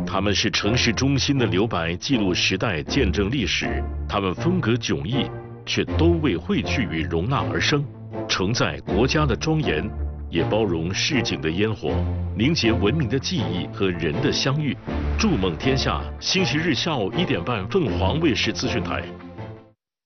他们是城市中心的留白，记录时代，见证历史。他们风格迥异，却都为汇聚与容纳而生，承载国家的庄严，也包容市井的烟火，凝结文明的记忆和人的相遇。筑梦天下，星期日下午1点半，凤凰卫视资讯台。